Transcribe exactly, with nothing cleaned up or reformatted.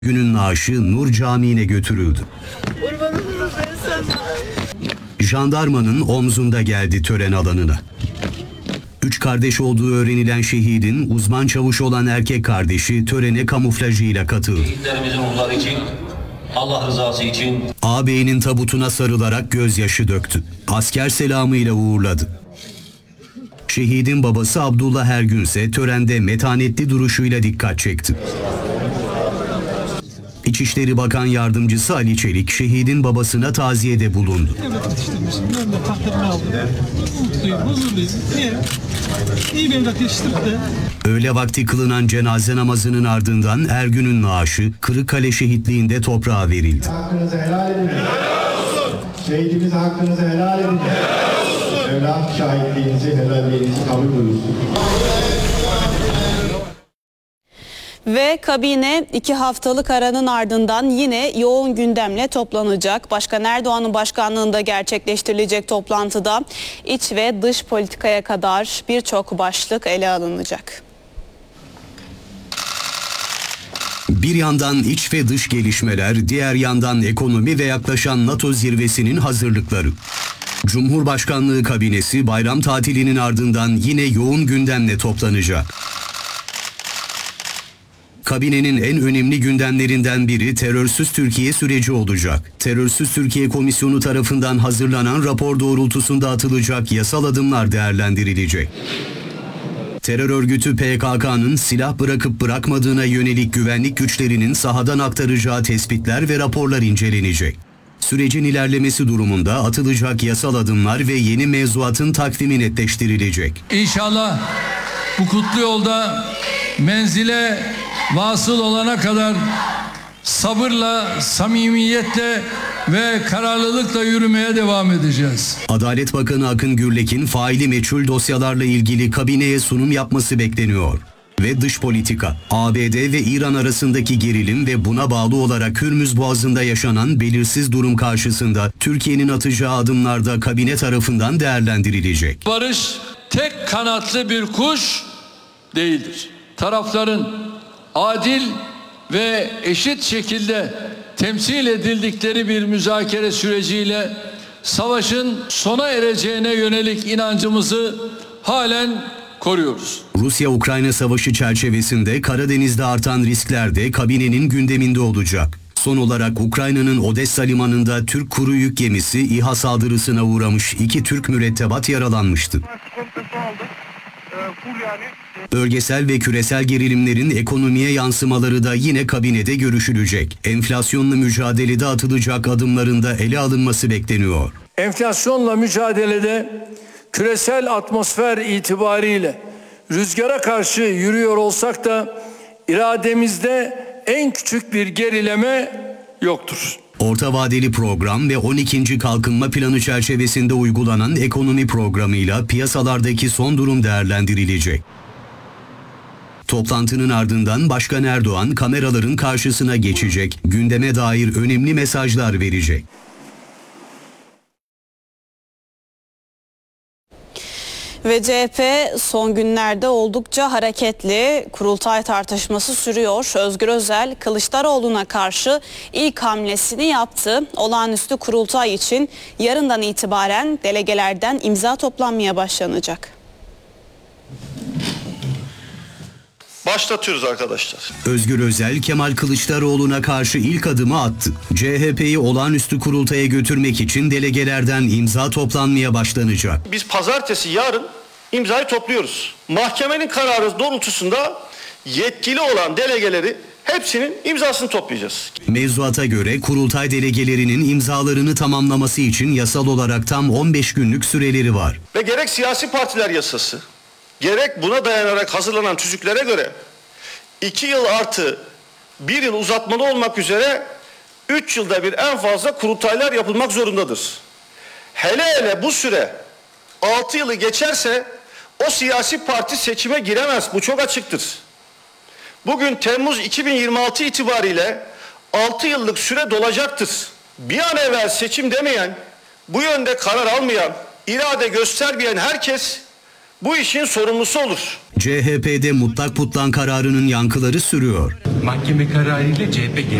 Günün naaşı Nur Camii'ne götürüldü. Jandarmanın omzunda geldi tören alanına. Üç kardeş olduğu öğrenilen şehidin uzman çavuş olan erkek kardeşi törene kamuflajıyla katıldı. Şehitlerimizin ruhları için, Allah rızası için. Ağabeyinin tabutuna sarılarak gözyaşı döktü. Asker selamıyla uğurladı. Şehidin babası Abdullah Ergün ise törende metanetli duruşuyla dikkat çekti. İçişleri Bakan Yardımcısı Ali Çelik, şehidin babasına taziyede bulundu. Ben de takdirimi aldım. Mutluyum, huzurluyum. Niye? İyi bir evlat yetiştirdi. Öğle vakti kılınan cenaze namazının ardından Ergün'ün naaşı Kırıkkale şehitliğinde toprağa verildi. Hakkınızı helal edin. Şehidimize hakkınızı helal edin. Evlat şahitliğinizi, helalliğinizi kabul buyursun. Ve kabine iki haftalık aranın ardından yine yoğun gündemle toplanacak. Başkan Erdoğan'ın başkanlığında gerçekleştirilecek toplantıda iç ve dış politikaya kadar birçok başlık ele alınacak. Bir yandan iç ve dış gelişmeler, diğer yandan ekonomi ve yaklaşan NATO zirvesinin hazırlıkları. Cumhurbaşkanlığı kabinesi bayram tatilinin ardından yine yoğun gündemle toplanacak. Kabinenin en önemli gündemlerinden biri terörsüz Türkiye süreci olacak. Terörsüz Türkiye Komisyonu tarafından hazırlanan rapor doğrultusunda atılacak yasal adımlar değerlendirilecek. Terör örgütü P K K'nın silah bırakıp bırakmadığına yönelik güvenlik güçlerinin sahadan aktaracağı tespitler ve raporlar incelenecek. Sürecin ilerlemesi durumunda atılacak yasal adımlar ve yeni mevzuatın takvimi netleştirilecek. İnşallah bu kutlu yolda menzile vasıl olana kadar sabırla, samimiyetle ve kararlılıkla yürümeye devam edeceğiz. Adalet Bakanı Akın Gürlek'in faili meçhul dosyalarla ilgili kabineye sunum yapması bekleniyor. Ve dış politika, A B D ve İran arasındaki gerilim ve buna bağlı olarak Hürmüz Boğazı'nda yaşanan belirsiz durum karşısında Türkiye'nin atacağı adımlarda kabine tarafından değerlendirilecek. Barış tek kanatlı bir kuş değildir. Tarafların adil ve eşit şekilde temsil edildikleri bir müzakere süreciyle savaşın sona ereceğine yönelik inancımızı halen koruyoruz. Rusya-Ukrayna savaşı çerçevesinde Karadeniz'de artan riskler de kabinenin gündeminde olacak. Son olarak Ukrayna'nın Odessa limanında Türk kuru yük gemisi İHA saldırısına uğramış iki Türk mürettebat yaralanmıştı. Bölgesel ve küresel gerilimlerin ekonomiye yansımaları da yine kabinede görüşülecek. Enflasyonla mücadelede atılacak adımların da ele alınması bekleniyor. Enflasyonla mücadelede küresel atmosfer itibariyle rüzgara karşı yürüyor olsak da irademizde en küçük bir gerileme yoktur. Orta vadeli program ve on ikinci kalkınma planı çerçevesinde uygulanan ekonomi programıyla piyasalardaki son durum değerlendirilecek. Toplantının ardından Başkan Erdoğan kameraların karşısına geçecek, gündeme dair önemli mesajlar verecek. Ve C H P son günlerde oldukça hareketli, kurultay tartışması sürüyor. Özgür Özel Kılıçdaroğlu'na karşı ilk hamlesini yaptı. Olağanüstü kurultay için yarından itibaren delegelerden imza toplanmaya başlanacak. Başlatıyoruz arkadaşlar. Özgür Özel, Kemal Kılıçdaroğlu'na karşı ilk adımı attı. C H P'yi olağanüstü kurultaya götürmek için delegelerden imza toplanmaya başlanacak. Biz pazartesi yarın imzayı topluyoruz. Mahkemenin kararı doğrultusunda yetkili olan delegeleri hepsinin imzasını toplayacağız. Mevzuata göre kurultay delegelerinin imzalarını tamamlaması için yasal olarak tam on beş günlük süreleri var. Ve gerek siyasi partiler yasası, gerek buna dayanarak hazırlanan tüzüklere göre iki yıl artı bir yıl uzatmalı olmak üzere üç yılda bir en fazla kurultaylar yapılmak zorundadır. Hele hele bu süre altı yılı geçerse o siyasi parti seçime giremez. Bu çok açıktır. Bugün Temmuz iki bin yirmi altı itibariyle altı yıllık süre dolacaktır. Bir an evvel seçim demeyen, bu yönde karar almayan, irade göstermeyen herkes bu işin sorumlusu olur. C H P'de mutlak putlan kararının yankıları sürüyor. Mahkeme kararıyla C H P